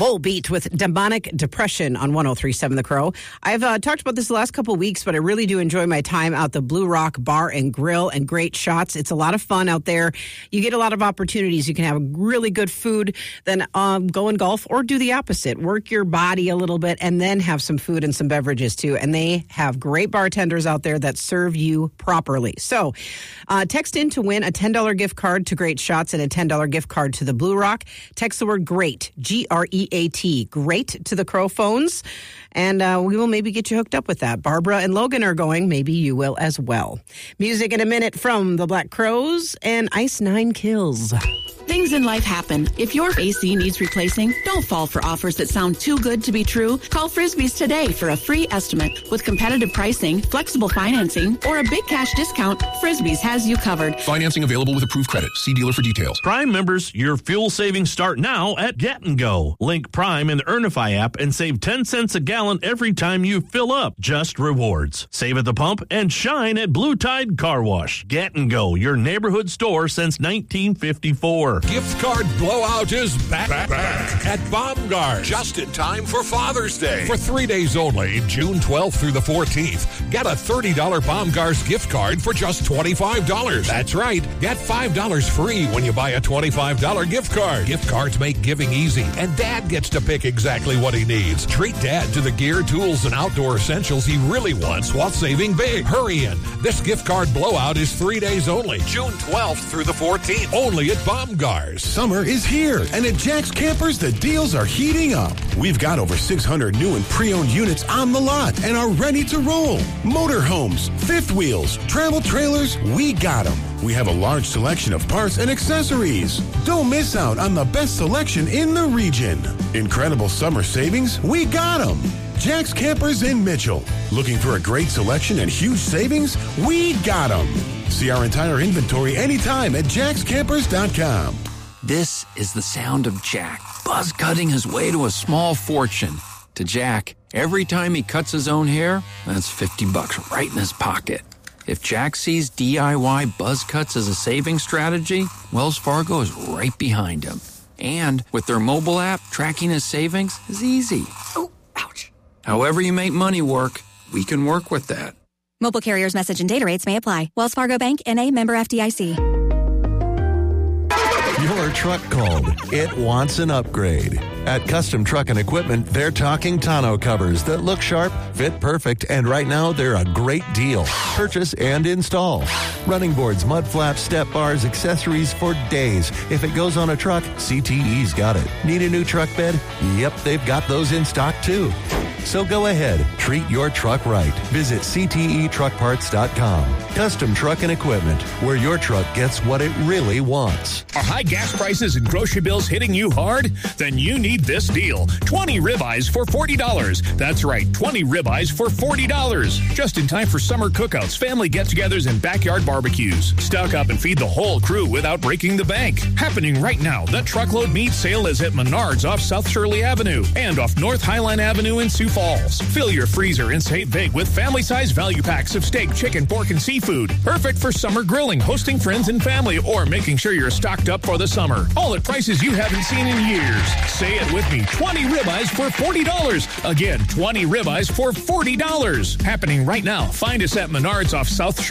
Volbeat with Demonic Depression on 103.7 The Crow. I've talked about this the last couple of weeks, but I really do enjoy my time out the Blue Rock Bar and Grill and great shots. It's a lot of fun out there. You get a lot of opportunities. You can have really good food, then go and golf, or do the opposite. Work your body a little bit and then have some food and some beverages too. And they have great bartenders out there that serve you properly. So text in to win a $10 gift card to Great Shots and a $10 gift card to the Blue Rock. Text the word GREAT, GREAT, GREAT to the Crow phones, and we will maybe get you hooked up with that. Barbara and Logan are going. Maybe you will as well. Music in a minute from the Black Crowes and Ice Nine Kills. Things in life happen. If your AC needs replacing, don't fall for offers that sound too good to be true. Call Frisbee's today for a free estimate. With competitive pricing, flexible financing, or a big cash discount, Frisbee's has you covered. Financing available with approved credit. See dealer for details. Prime members, your fuel savings start now at Get & Go. Link Prime in the Earnify app and save 10 cents a gallon every time you fill up. Just rewards. Save at the pump and shine at Blue Tide Car Wash. Get & Go, your neighborhood store since 1954. Gift card blowout is back at Baumgars. Just in time for Father's Day. For 3 days only, June 12th through the 14th, get a $30 Baumgars gift card for just $25. That's right. Get $5 free when you buy a $25 gift card. Gift cards make giving easy, and Dad gets to pick exactly what he needs. Treat Dad to the gear, tools, and outdoor essentials he really wants while saving big. Hurry in. This gift card blowout is 3 days only, June 12th through the 14th, only at Baumgars. Summer is here, and at Jack's Campers, the deals are heating up. We've got over 600 new and pre-owned units on the lot and are ready to roll. Motorhomes, fifth wheels, travel trailers, we got them. We have a large selection of parts and accessories. Don't miss out on the best selection in the region. Incredible summer savings, we got them. Jack's Campers in Mitchell. Looking for a great selection and huge savings? We got them. See our entire inventory anytime at jackscampers.com. This is the sound of Jack, buzz cutting his way to a small fortune. To Jack, every time he cuts his own hair, that's $50 right in his pocket. If Jack sees DIY buzz cuts as a saving strategy, Wells Fargo is right behind him. And with their mobile app, tracking his savings is easy. Oh, ouch. However you make money work, we can work with that. Mobile carriers' message and data rates may apply. Wells Fargo Bank, N.A., member FDIC. Your truck called. It wants an upgrade. At Custom Truck and Equipment, they're talking tonneau covers that look sharp, fit perfect, and right now they're a great deal. Purchase and install. Running boards, mud flaps, step bars, accessories for days. If it goes on a truck, CTE's got it. Need a new truck bed? Yep, they've got those in stock too. So go ahead, treat your truck right. Visit CTETruckParts.com. Custom Truck and Equipment, where your truck gets what it really wants. Are high gas prices and grocery bills hitting you hard? Then you need this deal. 20 ribeyes for $40. That's right, 20 ribeyes for $40. Just in time for summer cookouts, family get-togethers, and backyard barbecues. Stock up and feed the whole crew without breaking the bank. Happening right now, the Truckload Meat Sale is at Menards off South Shirley Avenue and off North Highline Avenue in Sioux Falls. Fill your freezer and save big with family-size value packs of steak, chicken, pork, and seafood. Perfect for summer grilling, hosting friends and family, or making sure you're stocked up for the summer. All at prices you haven't seen in years. Say it with me, 20 ribeyes for $40. Again, 20 ribeyes for $40. Happening right now. Find us at Menards off South Shirley